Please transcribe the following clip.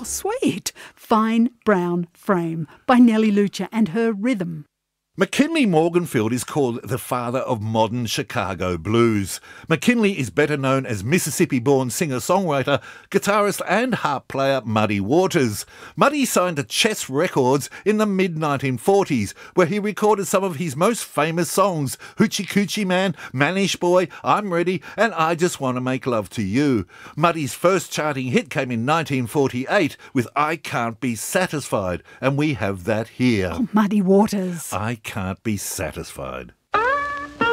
sweet. Fine Brown Frame by Nellie Lucha and Her Rhythm. McKinley Morganfield is called the father of modern Chicago blues. McKinley is better known as Mississippi-born singer-songwriter, guitarist and harp player Muddy Waters. Muddy signed to Chess Records in the mid-1940s, where he recorded some of his most famous songs, Hoochie Coochie Man, Manish Boy, I'm Ready, and I Just Want to Make Love to You. Muddy's first charting hit came in 1948 with I Can't Be Satisfied, and we have that here. Oh, Muddy Waters. I Can't Be Satisfied.